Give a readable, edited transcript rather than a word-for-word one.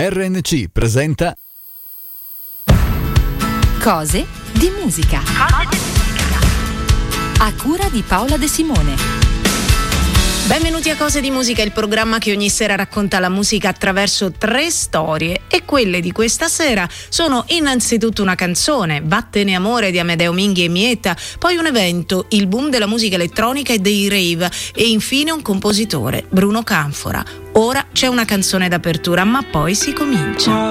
RNC presenta Cose di musica. A cura di Paola De Simone. Benvenuti a Cose di Musica, il programma che ogni sera racconta la musica attraverso 3 storie, e quelle di questa sera sono innanzitutto una canzone, Vattene amore di Amedeo Minghi e Mieta, poi un evento, il boom della musica elettronica e dei rave, e infine un compositore, Bruno Canfora. Ora c'è una canzone d'apertura, ma poi si comincia.